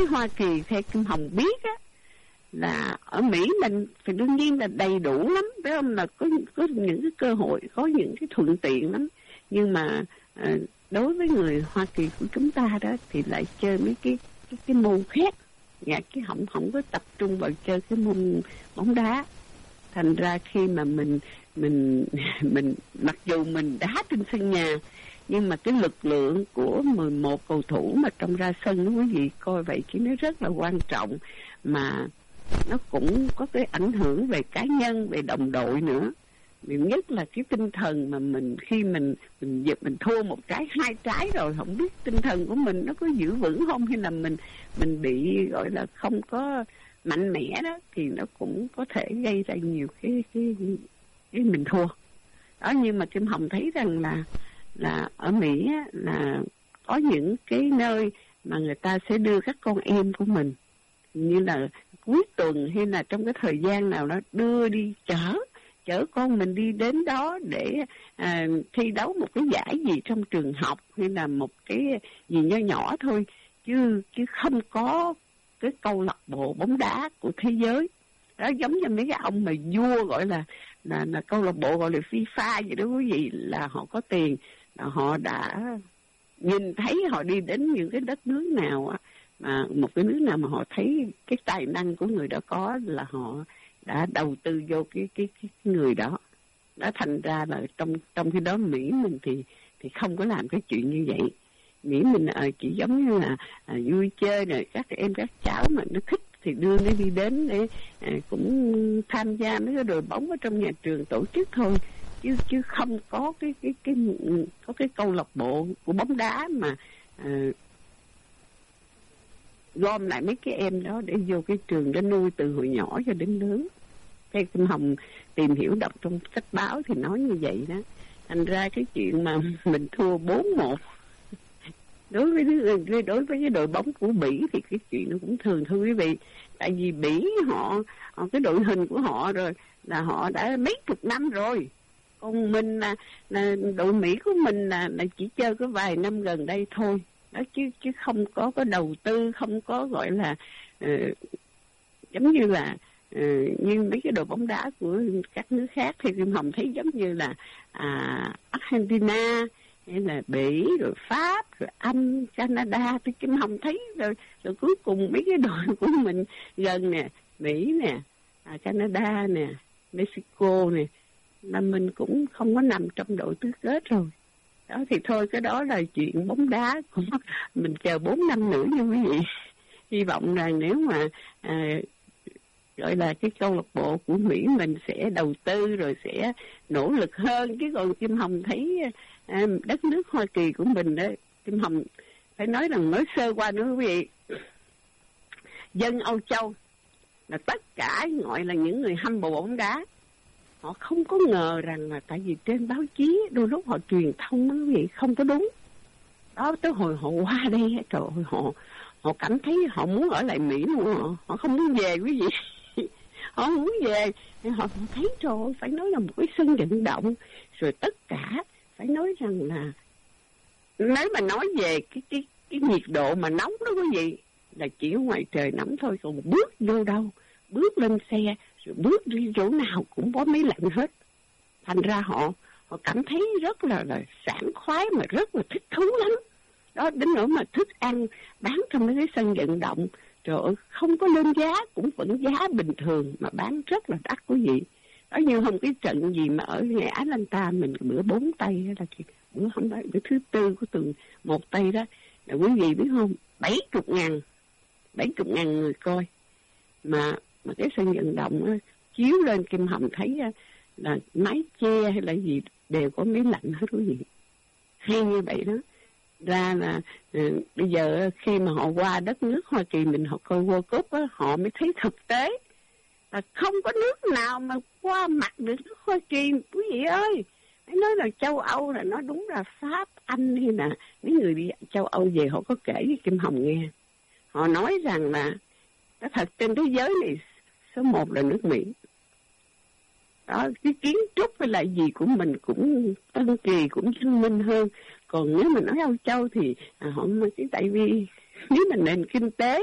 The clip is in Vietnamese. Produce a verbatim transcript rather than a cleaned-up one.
với Hoa Kỳ theo Kim Hồng biết á, là ở Mỹ mình thì đương nhiên là đầy đủ lắm, phải không, là có có những cái cơ hội, có những cái thuận tiện lắm, nhưng mà à, đối với người Hoa Kỳ của chúng ta đó thì lại chơi mấy cái cái, cái môn khác, dạ, cái không không có tập trung vào chơi cái môn bóng đá. Thành ra khi mà mình mình mình mặc dù mình đá trên sân nhà, nhưng mà cái lực lượng của mười một cầu thủ mà trong ra sân đó quý vị coi vậy chứ nó rất là quan trọng, mà nó cũng có cái ảnh hưởng về cá nhân, về đồng đội nữa. Nhất là cái tinh thần mà mình khi mình mình giật mình thua một trái hai trái rồi, không biết tinh thần của mình nó có giữ vững không, hay là mình mình bị gọi là không có mạnh mẽ đó, thì nó cũng có thể gây ra nhiều cái cái cái mình thua đó. Nhưng mà Kim Hồng thấy rằng là là ở Mỹ á, là có những cái nơi mà người ta sẽ đưa các con em của mình, như là cuối tuần hay là trong cái thời gian nào đó đưa đi chở chở con mình đi đến đó để à, thi đấu một cái giải gì trong trường học, hay là một cái gì nho nhỏ thôi, chứ chứ không có cái câu lạc bộ bóng đá của thế giới đó. Giống như mấy cái ông mà vua gọi là là, là câu lạc bộ gọi là FIFA vậy đó quý vị, là họ có tiền, là họ đã nhìn thấy họ đi đến những cái đất nước nào á, mà một cái nước nào mà họ thấy cái tài năng của người đó có, là họ đã đầu tư vô cái cái cái người đó. Đó thành ra là trong trong khi đó Mỹ mình thì thì không có làm cái chuyện như vậy. Mỹ mình à, chỉ giống như là à, vui chơi rồi các em các cháu mà nó thích thì đưa nó đi đến để à, cũng tham gia mấy cái đội bóng ở trong nhà trường tổ chức thôi, chứ chứ không có cái cái cái có cái câu lạc bộ của bóng đá mà à, gom lại mấy cái em đó để vô cái trường đó nuôi từ hồi nhỏ cho đến lớn. Cái Kim Hồng tìm hiểu đọc trong sách báo thì nói như vậy đó. Thành ra cái chuyện mà mình thua bốn một đối với đối với cái đội bóng của Bỉ thì cái chuyện nó cũng thường thôi quý vị. Tại vì Bỉ họ, họ cái đội hình của họ rồi là họ đã mấy chục năm rồi, còn mình là, là đội Mỹ của mình là, là chỉ chơi có vài năm gần đây thôi đó, chứ chứ không có có đầu tư, không có gọi là uh, giống như là uh, như mấy cái đội bóng đá của các nước khác. Thì Kim Hồng thấy giống như là à, Argentina hay là Bỉ rồi Pháp rồi Anh, Canada, thì Kim Hồng thấy rồi, rồi cuối cùng mấy cái đội của mình gần nè, Mỹ nè, à, Canada nè, Mexico nè, là mình cũng không có nằm trong đội tứ kết rồi. Đó thì thôi, cái đó là chuyện bóng đá, cũng mình chờ bốn năm nữa nha quý vị. Hy vọng là nếu mà à, gọi là cái câu lạc bộ của Mỹ mình sẽ đầu tư rồi sẽ nỗ lực hơn. Chứ còn Kim Hồng thấy à, đất nước Hoa Kỳ của mình đó, Kim Hồng phải nói rằng nói sơ qua nữa quý vị, dân Âu Châu là tất cả gọi là những người hâm mộ bóng đá, họ không có ngờ rằng là tại vì trên báo chí đôi lúc họ truyền thông đó quý vị không có đúng. Đó tới hồi họ qua đây trời ơi, họ họ cảm thấy họ muốn ở lại Mỹ luôn, họ họ không muốn về quý vị. Họ không muốn về, họ, họ thấy trời ơi, phải nói là một cái sân vận động rồi tất cả phải nói rằng là nếu mà nói về cái cái cái nhiệt độ mà nóng đó quý vị, là chỉ ở ngoài trời nóng thôi, còn bước vô đâu, bước lên xe rồi bước đi chỗ nào cũng có máy lạnh hết. Thành ra họ họ cảm thấy rất là là sảng khoái mà rất là thích thú lắm. Đó đến nỗi mà thức ăn bán trong mấy cái sân vận động, trời ơi, không có lên giá, cũng vẫn giá bình thường mà bán rất là đắt quý vị. Đó như không cái trận gì mà ở ngay Atlanta mình bữa bốn tay đó, là bữa không phải bữa thứ tư của tuần một tay đó, là quý vị biết không, bảy chục ngàn bảy chục ngàn người coi, mà mà cái sân vận động đó, chiếu lên Kim Hồng thấy là mái che hay là gì đều có máy lạnh hết quý vị. Hay như vậy đó. Ra là ừ, bây giờ khi mà họ qua đất nước Hoa Kỳ mình, họ coi World Cup á, họ mới thấy thực tế là không có nước nào mà qua mặt được nước Hoa Kỳ quý vị ơi. Hãy nói là châu Âu là nó đúng là Pháp, Anh hay là mấy người đi châu Âu về họ có kể với Kim Hồng nghe. Họ nói rằng là cái thật trên thế giới này số một là nước Mỹ. Đó, cái kiến trúc hay là gì của mình cũng tân kỳ, cũng văn minh hơn. Còn nếu mà nói Âu Châu thì à, họ cái tại vì nếu mà nền kinh tế